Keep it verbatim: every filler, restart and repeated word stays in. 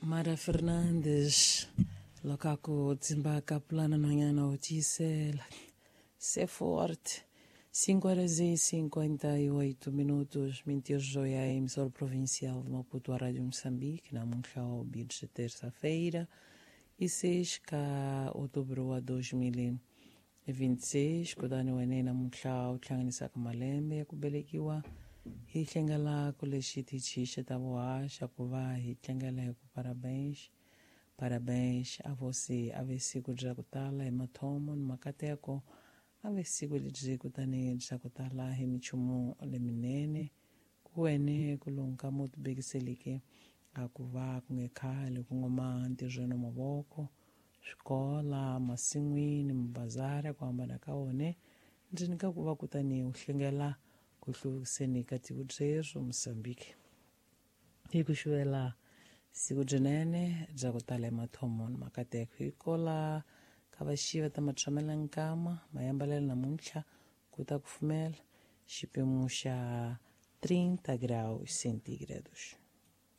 Mara Fernandes, locaco Zimbaka plana na notícia, se forte, cinco horas e cinquenta e oito minutos, vinte hoje a emissora provincial de Maputo, a Rádio Moçambique, na Munchao, de terça-feira, e seis de outubro a dois mil e vinte e seis, kudani wene na Munchao, Changanisa Kamalembe, Kubelekiwa, Hichengala, Kuleshiti Chisha Taboa, Shakuva, Hichengala, parabéns, parabéns a você, a versículo de Jacutala, Hematomo, Macateco, a versículo de Jacutane, de Jacutala, Hemichumo, Leminene, Kuene, Kulunka, muito big selike, a Kuva, com Ekali, com o Mante, Jono Maboko, escola, Masingwini, Mbazara, com a Marakaone, Jinika Kuva Kutani, Ushengela, Kuseni Katibujejo, Moçambique. E Kushuela, Sigujanene, Jagotale Matomon, Makatek, Hikola, Kavashiva Tamachamalan Mayambalel Namuncha, Kutakufmel, Shipimusha trinta graus centígrados.